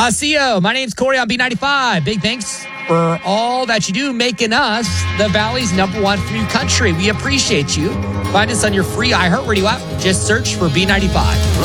See you. My name's Corey on B95. Big thanks for all that you do, making us the Valley's #1 for you country. We appreciate you. Find us on your free iHeartRadio app. Just search for B95.